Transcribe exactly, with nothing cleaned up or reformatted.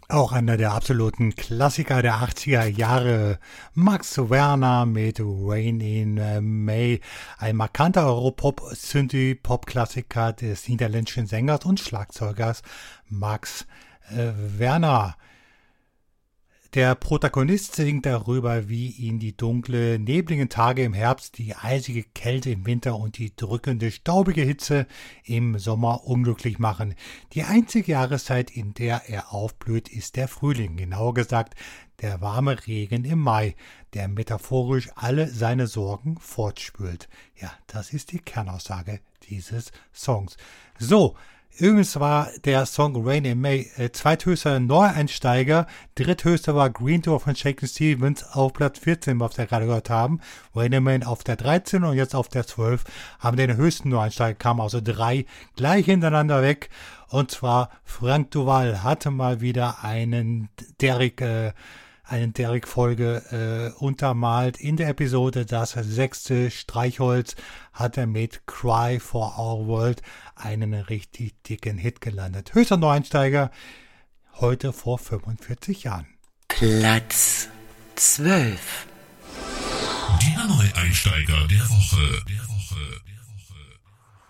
Auch einer der absoluten Klassiker der achtziger Jahre, Max Werner mit Rain in äh, May, ein markanter Europop-Synthie-Pop-Klassiker des niederländischen Sängers und Schlagzeugers Max äh, Werner. Der Protagonist singt darüber, wie ihn die dunkle, nebligen Tage im Herbst, die eisige Kälte im Winter und die drückende, staubige Hitze im Sommer unglücklich machen. Die einzige Jahreszeit, in der er aufblüht, ist der Frühling, genauer gesagt der warme Regen im Mai, der metaphorisch alle seine Sorgen fortspült. Ja, das ist die Kernaussage dieses Songs. So, übrigens war der Song Rain in May äh, zweithöchster Neueinsteiger, dritthöchster war Green Door von Shakin' Stevens auf Platz vierzehn, was wir gerade gehört haben. Rain in May auf der dreizehn und jetzt auf der zwölf haben den höchsten Neueinsteiger, kamen also drei gleich hintereinander weg. Und zwar Frank Duval hatte mal wieder einen Derrick äh, einen Derrick-Folge äh, untermalt. In der Episode Das sechste Streichholz hat er mit Cry for Our World einen richtig dicken Hit gelandet. Höchster Neueinsteiger, heute vor fünfundvierzig Jahren. Platz zwölf. Der Neueinsteiger der Woche. Der Woche.